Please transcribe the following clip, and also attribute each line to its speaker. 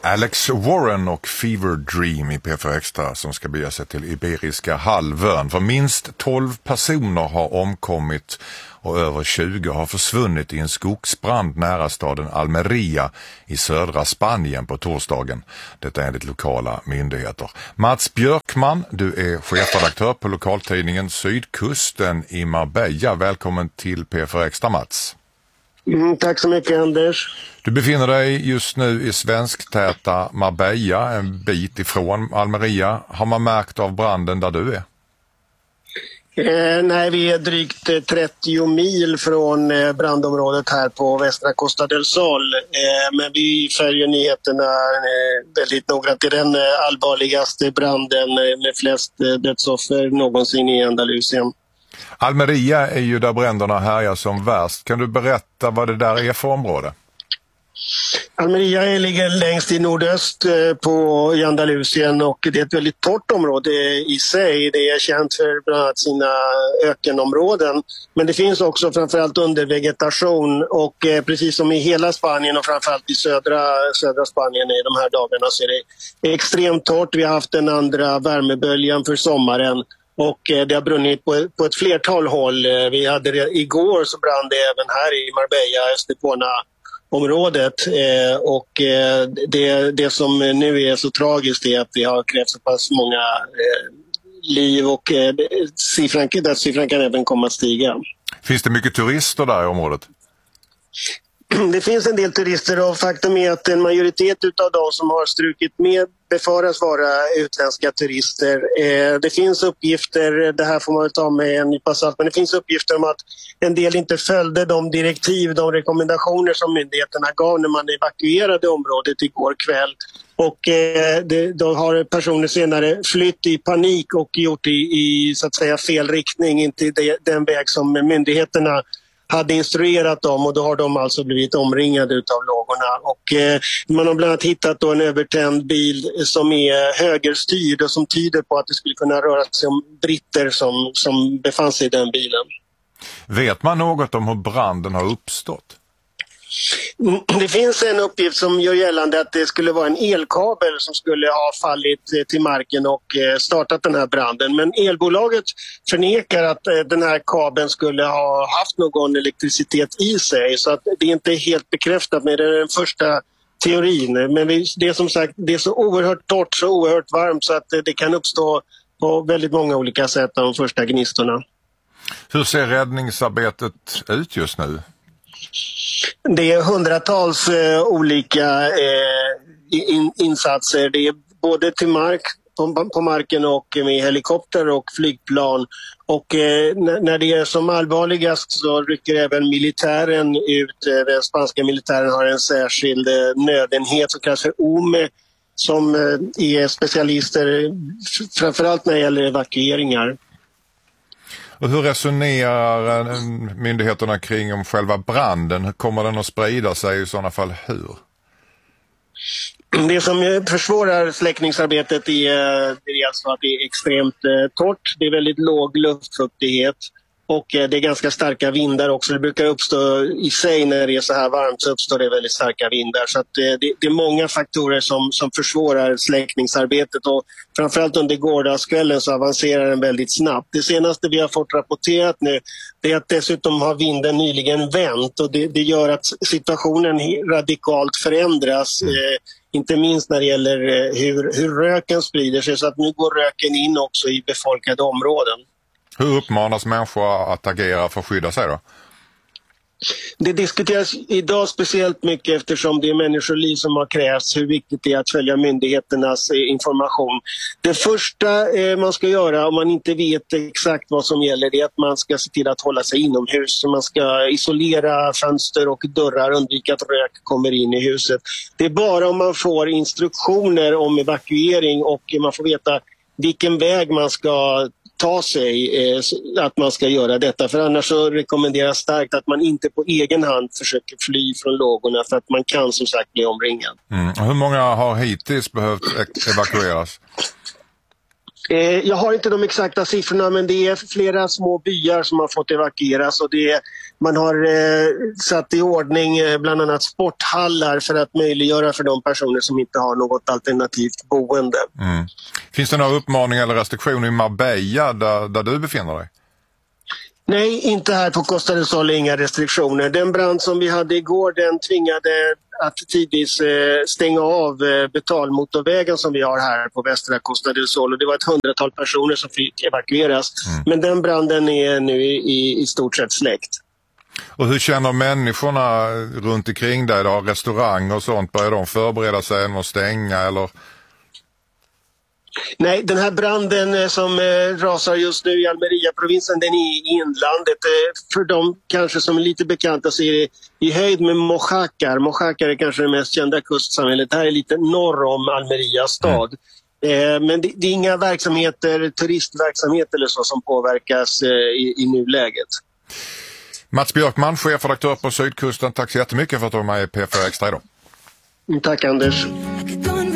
Speaker 1: Alex Warren och Fever Dream i P4 Extra som ska bege sig till Iberiska halvön. För minst 12 personer har omkommit och över 20 har försvunnit i en skogsbrand nära staden Almeria i södra Spanien på torsdagen. Detta är enligt lokala myndigheter. Mats Björkman, du är chefredaktör på lokaltidningen Sydkusten i Marbella. Välkommen till P4 Extra, Mats.
Speaker 2: Tack så mycket, Anders.
Speaker 1: Du befinner dig just nu i svensktäta Marbella, en bit ifrån Almeria. Har man märkt av branden där du är?
Speaker 2: Nej, vi är drygt 30 mil från brandområdet här på västra Costa del Sol. Men vi följer nyheterna väldigt noggrant. Det är den allvarligaste branden med flest dödsoffer någonsin i Andalusien.
Speaker 1: Almeria är ju där bränderna härjar som värst. Kan du berätta vad det där är för område?
Speaker 2: Almeria ligger längst i nordöst i Andalusien och det är ett väldigt torrt område i sig. Det är känt för bland annat sina ökenområden. Men det finns också framförallt undervegetation och precis som i hela Spanien och framförallt i södra Spanien i de här dagarna så är det extremt torrt. Vi har haft den andra värmeböljan för sommaren. Och det har brunnit på ett flertal håll. Vi hade det igår, så brann det även här i Marbella, Estepona-området. Och det som nu är så tragiskt är att vi har krävt så pass många liv och siffran kan även komma att stiga.
Speaker 1: Finns det mycket turister där i området?
Speaker 2: Det finns en del turister och faktum är att en majoritet av de som har strukit med befaras vara utländska turister. Det finns uppgifter, det här får man ta med en nypa salt, men det finns uppgifter om att en del inte följde de direktiv, de rekommendationer som myndigheterna gav när man evakuerade området igår kväll. Och då har personer senare flytt i panik och gjort i så att säga fel riktning, inte den väg som myndigheterna hade instruerat dem, och då har de alltså blivit omringade utav lågorna. Och man har bland annat hittat då en övertänd bil som är högerstyrd och som tyder på att det skulle kunna röra sig om britter som befann sig i den bilen. Vet
Speaker 1: man något om hur branden har uppstått?
Speaker 2: Det finns en uppgift som gör gällande att det skulle vara en elkabel som skulle ha fallit till marken och startat den här branden. Men elbolaget förnekar att den här kabeln skulle ha haft någon elektricitet i sig. Så att det är inte helt bekräftat, med den första teorin. Men det är som sagt, det är så oerhört torrt, så oerhört varmt så att det kan uppstå på väldigt många olika sätt de första gnistorna.
Speaker 1: Hur ser räddningsarbetet ut just nu?
Speaker 2: Det är hundratals olika insatser. Det är både till på marken och med helikopter och flygplan. Och när det är som allvarligast så rycker även militären ut. Den spanska militären har en särskild nödenhet som kallas för OME, som är specialister framförallt när det gäller evakueringar.
Speaker 1: Och hur resonerar myndigheterna kring om själva branden? Kommer den att sprida sig, i sådana fall hur? Det som försvårar släckningsarbetet är alltså att det är extremt torrt. Det är väldigt låg luftfuktighet och det är ganska starka vindar också. Det brukar uppstå i sig när det är så här varmt, så uppstår det väldigt starka vindar. Så att det är många faktorer som försvårar släckningsarbetet, och framförallt under gårdagskvällen så avancerar den väldigt snabbt. Det senaste vi har fått rapporterat nu är att dessutom har vinden nyligen vänt, och det gör att situationen radikalt förändras. Inte minst när det gäller hur röken sprider sig, så att nu går röken in också i befolkade områden. Hur uppmanas människor att agera för att skydda sig då?
Speaker 2: Det diskuteras idag speciellt mycket eftersom det är människoliv som har krävts, hur viktigt det är att följa myndigheternas information. Det första man ska göra om man inte vet exakt vad som gäller är att man ska se till att hålla sig inomhus. Man ska isolera fönster och dörrar, undvika att rök kommer in i huset. Det är bara om man får instruktioner om evakuering och man får veta vilken väg man ska ta sig att man ska göra detta. För annars så rekommenderas starkt att man inte på egen hand försöker fly från lågorna, för att man kan som sagt bli omringad.
Speaker 1: Hur många har hittills behövt evakueras? Jag
Speaker 2: har inte de exakta siffrorna, men det är flera små byar som har fått evakueras, och Man har satt i ordning bland annat sporthallar för att möjliggöra för de personer som inte har något alternativt boende.
Speaker 3: Mm. Finns det några uppmaningar eller restriktioner i Marbella där du befinner dig?
Speaker 2: Nej, inte här på Costa del Sol, inga restriktioner. Den brand som vi hade igår, den tvingade att tidvis stänga av betalmotorvägen som vi har här på västra Costa del Sol. Och det var ett 100-tal personer som fick evakueras. Men den branden är nu i stort sett släckt.
Speaker 3: Och hur känner människorna runt omkring dig då? Restauranger och sånt, börjar de förbereda sig med att stänga eller?
Speaker 2: Nej, den här branden som rasar just nu i Almeria-provinsen, den är i inlandet. För de kanske som är lite bekanta så är det i höjd med Mojácar. Mojácar är kanske det mest kända kustsamhället. Det här är lite norr om Almeria stad. Men det är inga verksamheter, turistverksamhet eller så som påverkas i nuläget.
Speaker 3: Mats Björkman, chefredaktör på Sydkusten. Tack så jättemycket för att du var med i P4 Extra idag.
Speaker 2: Tack Anders.